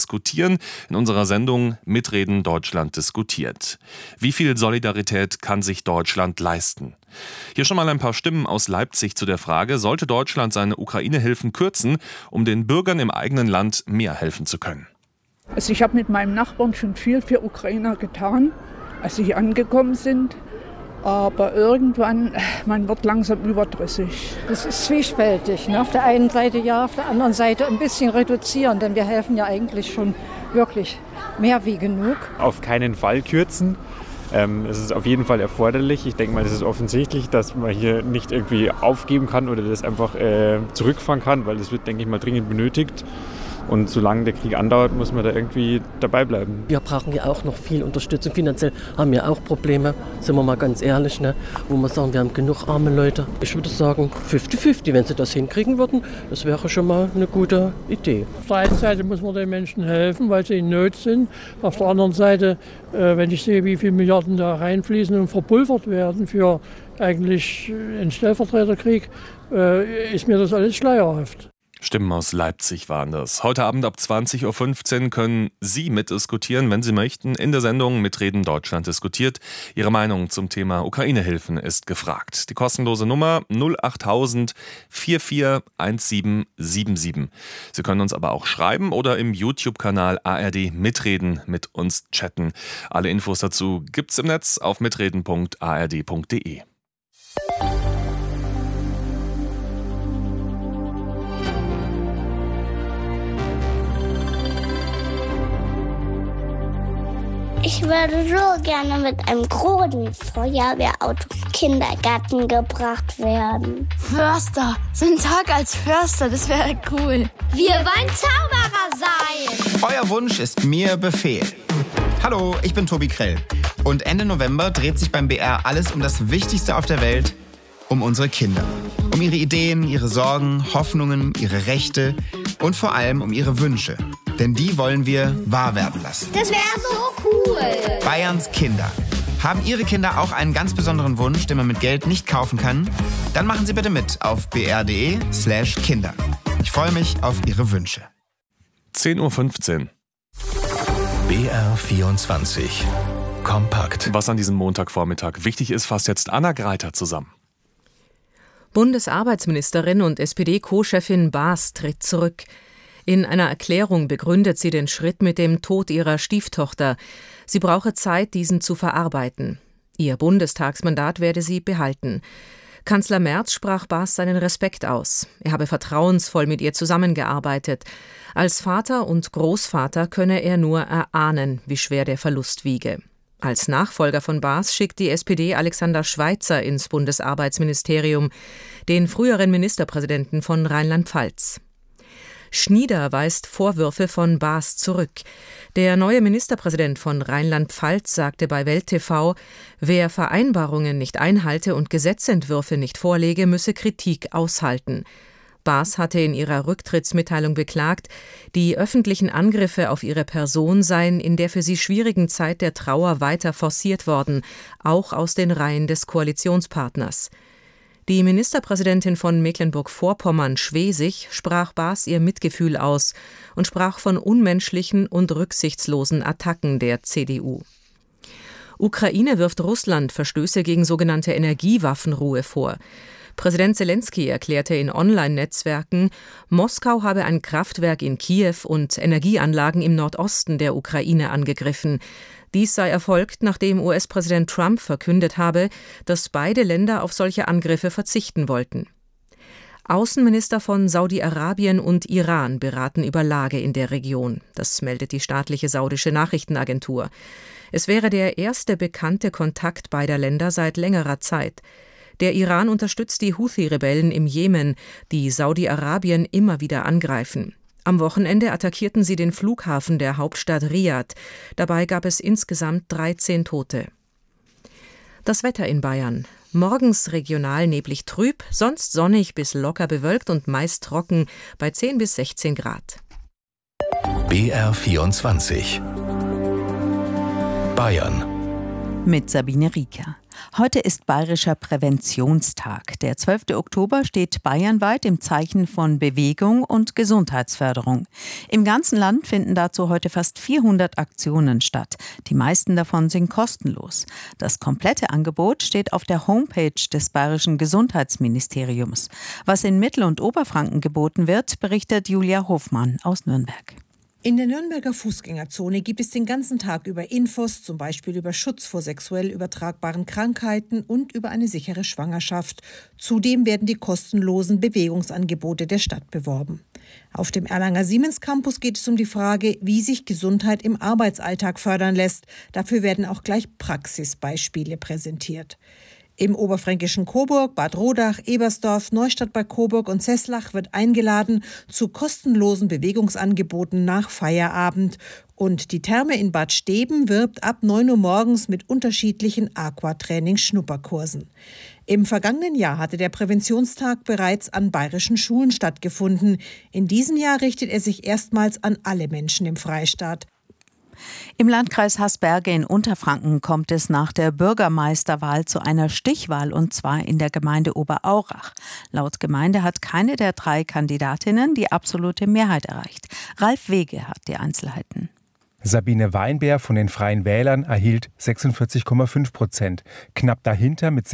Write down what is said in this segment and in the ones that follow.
diskutieren in unserer Sendung Mitreden Deutschland diskutiert. Wie viel Solidarität kann sich Deutschland leisten? Hier schon mal ein paar Stimmen aus Leipzig zu der Frage, sollte Deutschland seine Ukraine-Hilfen kürzen, um den Bürgern im eigenen Land mehr helfen zu können? Also ich habe mit meinem Nachbarn schon viel für Ukrainer getan, als sie hier angekommen sind. Aber irgendwann, man wird langsam überdrüssig. Es ist zwiespältig. Ne? Auf der einen Seite ja, auf der anderen Seite ein bisschen reduzieren, denn wir helfen ja eigentlich schon wirklich mehr wie genug. Auf keinen Fall kürzen. Es ist auf jeden Fall erforderlich. Ich denke mal, das ist offensichtlich, dass man hier nicht irgendwie aufgeben kann oder das einfach zurückfahren kann, weil das wird, denke ich mal, dringend benötigt. Und solange der Krieg andauert, muss man da irgendwie dabei bleiben. Wir brauchen ja auch noch viel Unterstützung. Finanziell haben wir auch Probleme, sind wir mal ganz ehrlich, ne? Wo wir sagen, wir haben genug arme Leute. Ich würde sagen 50-50, wenn sie das hinkriegen würden. Das wäre schon mal eine gute Idee. Auf der einen Seite muss man den Menschen helfen, weil sie in Not sind. Auf der anderen Seite, wenn ich sehe, wie viele Milliarden da reinfließen und verpulvert werden für eigentlich einen Stellvertreterkrieg, ist mir das alles schleierhaft. Stimmen aus Leipzig waren das. Heute Abend ab 20.15 Uhr können Sie mitdiskutieren, wenn Sie möchten. In der Sendung Mitreden Deutschland diskutiert. Ihre Meinung zum Thema Ukraine-Hilfen ist gefragt. Die kostenlose Nummer 08000 441777. Sie können uns aber auch schreiben oder im YouTube-Kanal ARD Mitreden mit uns chatten. Alle Infos dazu gibt's im Netz auf mitreden.ard.de. Ich würde so gerne mit einem großen Feuerwehrauto im Kindergarten gebracht werden. Förster, so ein Tag als Förster, das wäre cool. Wir wollen Zauberer sein. Euer Wunsch ist mir Befehl. Hallo, ich bin Tobi Krell. Und Ende November dreht sich beim BR alles um das Wichtigste auf der Welt, um unsere Kinder. Um ihre Ideen, ihre Sorgen, Hoffnungen, ihre Rechte und vor allem um ihre Wünsche. Denn die wollen wir wahr werden lassen. Das wäre so cool. Bayerns Kinder. Haben Ihre Kinder auch einen ganz besonderen Wunsch, den man mit Geld nicht kaufen kann? Dann machen Sie bitte mit auf br.de/Kinder. Ich freue mich auf Ihre Wünsche. 10.15 Uhr. BR24 Kompakt. Was an diesem Montagvormittag wichtig ist, fasst jetzt Anna Greiter zusammen. Bundesarbeitsministerin und SPD-Co-Chefin Baas tritt zurück. In einer Erklärung begründet sie den Schritt mit dem Tod ihrer Stieftochter. Sie brauche Zeit, diesen zu verarbeiten. Ihr Bundestagsmandat werde sie behalten. Kanzler Merz sprach Baas seinen Respekt aus. Er habe vertrauensvoll mit ihr zusammengearbeitet. Als Vater und Großvater könne er nur erahnen, wie schwer der Verlust wiege. Als Nachfolger von Baas schickt die SPD Alexander Schweitzer ins Bundesarbeitsministerium, den früheren Ministerpräsidenten von Rheinland-Pfalz. Schnieder weist Vorwürfe von Baas zurück. Der neue Ministerpräsident von Rheinland-Pfalz sagte bei Welt TV, wer Vereinbarungen nicht einhalte und Gesetzentwürfe nicht vorlege, müsse Kritik aushalten. Baas hatte in ihrer Rücktrittsmitteilung beklagt, die öffentlichen Angriffe auf ihre Person seien in der für sie schwierigen Zeit der Trauer weiter forciert worden, auch aus den Reihen des Koalitionspartners. Die Ministerpräsidentin von Mecklenburg-Vorpommern, Schwesig, sprach Baas ihr Mitgefühl aus und sprach von unmenschlichen und rücksichtslosen Attacken der CDU. Ukraine wirft Russland Verstöße gegen sogenannte Energiewaffenruhe vor. Präsident Zelensky erklärte in Online-Netzwerken, Moskau habe ein Kraftwerk in Kiew und Energieanlagen im Nordosten der Ukraine angegriffen. Dies sei erfolgt, nachdem US-Präsident Trump verkündet habe, dass beide Länder auf solche Angriffe verzichten wollten. Außenminister von Saudi-Arabien und Iran beraten über Lage in der Region. Das meldet die staatliche saudische Nachrichtenagentur. Es wäre der erste bekannte Kontakt beider Länder seit längerer Zeit. Der Iran unterstützt die Houthi-Rebellen im Jemen, die Saudi-Arabien immer wieder angreifen. Am Wochenende attackierten sie den Flughafen der Hauptstadt Riad. Dabei gab es insgesamt 13 Tote. Das Wetter in Bayern. Morgens regional neblig trüb, sonst sonnig bis locker bewölkt und meist trocken bei 10 bis 16 Grad. BR24 Bayern. mit Sabine Rieker. Heute ist Bayerischer Präventionstag. Der 12. Oktober steht bayernweit im Zeichen von Bewegung und Gesundheitsförderung. Im ganzen Land finden dazu heute fast 400 Aktionen statt. Die meisten davon sind kostenlos. Das komplette Angebot steht auf der Homepage des Bayerischen Gesundheitsministeriums. Was in Mittel- und Oberfranken geboten wird, berichtet Julia Hofmann aus Nürnberg. In der Nürnberger Fußgängerzone gibt es den ganzen Tag über Infos, zum Beispiel über Schutz vor sexuell übertragbaren Krankheiten und über eine sichere Schwangerschaft. Zudem werden die kostenlosen Bewegungsangebote der Stadt beworben. Auf dem Erlanger Siemens Campus geht es um die Frage, wie sich Gesundheit im Arbeitsalltag fördern lässt. Dafür werden auch gleich Praxisbeispiele präsentiert. Im oberfränkischen Coburg, Bad Rodach, Ebersdorf, Neustadt bei Coburg und Seßlach wird eingeladen zu kostenlosen Bewegungsangeboten nach Feierabend. Und die Therme in Bad Steben wirbt ab 9 Uhr morgens mit unterschiedlichen Aquatraining-Schnupperkursen. Im vergangenen Jahr hatte der Präventionstag bereits an bayerischen Schulen stattgefunden. In diesem Jahr richtet er sich erstmals an alle Menschen im Freistaat. Im Landkreis Haßberge in Unterfranken kommt es nach der Bürgermeisterwahl zu einer Stichwahl, und zwar in der Gemeinde Oberaurach. Laut Gemeinde hat keine der 3 Kandidatinnen die absolute Mehrheit erreicht. Ralf Wege hat die Einzelheiten. Sabine Weinbär von den Freien Wählern erhielt 46,5%. Knapp dahinter mit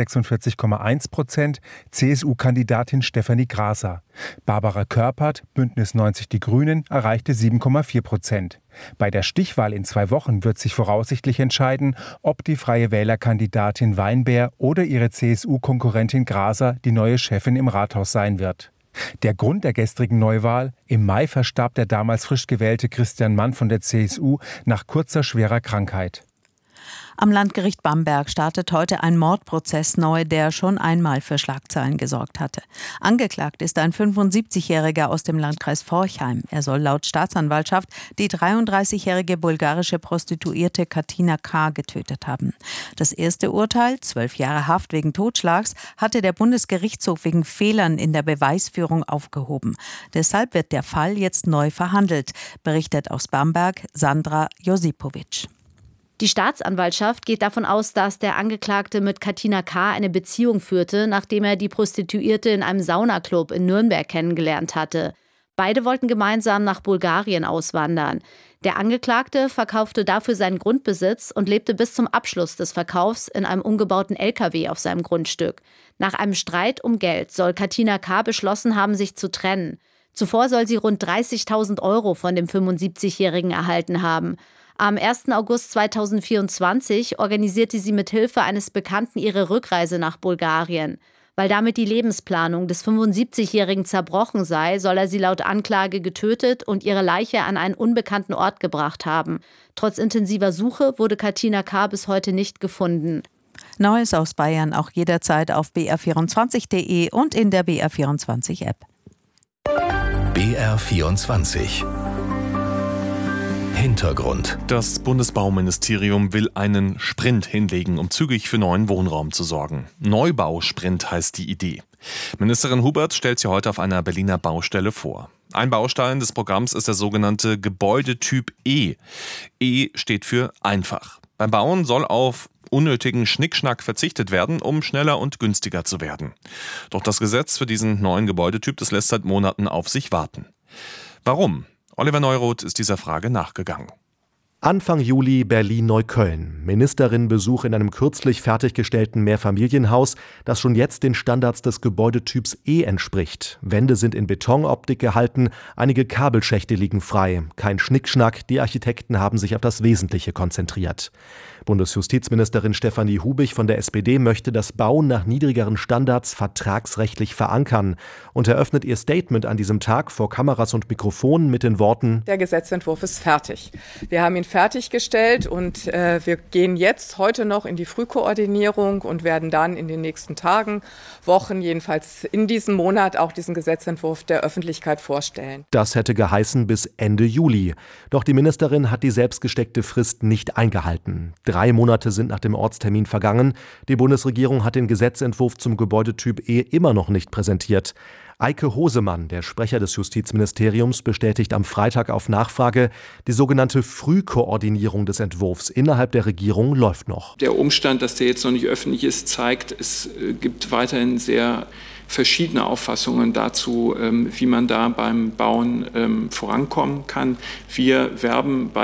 46,1% CSU-Kandidatin Stefanie Graser. Barbara Körpert, Bündnis 90 Die Grünen, erreichte 7,4%. Bei der Stichwahl in 2 Wochen wird sich voraussichtlich entscheiden, ob die Freie Wählerkandidatin Weinbär oder ihre CSU-Konkurrentin Graser die neue Chefin im Rathaus sein wird. Der Grund der gestrigen Neuwahl: Im Mai verstarb der damals frisch gewählte Christian Mann von der CSU nach kurzer, schwerer Krankheit. Am Landgericht Bamberg startet heute ein Mordprozess neu, der schon einmal für Schlagzeilen gesorgt hatte. Angeklagt ist ein 75-Jähriger aus dem Landkreis Forchheim. Er soll laut Staatsanwaltschaft die 33-jährige bulgarische Prostituierte Katina K. getötet haben. Das erste Urteil, 12 Jahre Haft wegen Totschlags, hatte der Bundesgerichtshof wegen Fehlern in der Beweisführung aufgehoben. Deshalb wird der Fall jetzt neu verhandelt, berichtet aus Bamberg Sandra Josipovic. Die Staatsanwaltschaft geht davon aus, dass der Angeklagte mit Katina K. eine Beziehung führte, nachdem er die Prostituierte in einem Saunaclub in Nürnberg kennengelernt hatte. Beide wollten gemeinsam nach Bulgarien auswandern. Der Angeklagte verkaufte dafür seinen Grundbesitz und lebte bis zum Abschluss des Verkaufs in einem umgebauten LKW auf seinem Grundstück. Nach einem Streit um Geld soll Katina K. beschlossen haben, sich zu trennen. Zuvor soll sie rund 30.000 € von dem 75-Jährigen erhalten haben. Am 1. August 2024 organisierte sie mit Hilfe eines Bekannten ihre Rückreise nach Bulgarien. Weil damit die Lebensplanung des 75-Jährigen zerbrochen sei, soll er sie laut Anklage getötet und ihre Leiche an einen unbekannten Ort gebracht haben. Trotz intensiver Suche wurde Katina K. bis heute nicht gefunden. Neues aus Bayern auch jederzeit auf br24.de und in der BR24-App. BR24 Hintergrund. Das Bundesbauministerium will einen Sprint hinlegen, um zügig für neuen Wohnraum zu sorgen. Neubausprint heißt die Idee. Ministerin Hubert stellt sie heute auf einer Berliner Baustelle vor. Ein Baustein des Programms ist der sogenannte Gebäudetyp E. E steht für einfach. Beim Bauen soll auf unnötigen Schnickschnack verzichtet werden, um schneller und günstiger zu werden. Doch das Gesetz für diesen neuen Gebäudetyp, das lässt seit Monaten auf sich warten. Warum? Oliver Neuroth ist dieser Frage nachgegangen. Anfang Juli Berlin-Neukölln. Ministerin Besuch in einem kürzlich fertiggestellten Mehrfamilienhaus, das schon jetzt den Standards des Gebäudetyps E entspricht. Wände sind in Betonoptik gehalten, einige Kabelschächte liegen frei. Kein Schnickschnack, die Architekten haben sich auf das Wesentliche konzentriert. Bundesjustizministerin Stefanie Hubich von der SPD möchte das Bauen nach niedrigeren Standards vertragsrechtlich verankern und eröffnet ihr Statement an diesem Tag vor Kameras und Mikrofonen mit den Worten: Der Gesetzentwurf ist fertig. Wir haben ihn fertiggestellt und wir gehen jetzt heute noch in die Frühkoordinierung und werden dann in den nächsten Tagen, Wochen, jedenfalls in diesem Monat auch diesen Gesetzentwurf der Öffentlichkeit vorstellen. Das hätte geheißen bis Ende Juli. Doch die Ministerin hat die selbstgesteckte Frist nicht eingehalten. 3 Monate sind nach dem Ortstermin vergangen. Die Bundesregierung hat den Gesetzentwurf zum Gebäudetyp E immer noch nicht präsentiert. Eike Hosemann, der Sprecher des Justizministeriums, bestätigt am Freitag auf Nachfrage, die sogenannte Frühkoordinierung des Entwurfs innerhalb der Regierung läuft noch. Der Umstand, dass der jetzt noch nicht öffentlich ist, zeigt, es gibt weiterhin sehr verschiedene Auffassungen dazu, wie man da beim Bauen vorankommen kann. Wir werben bei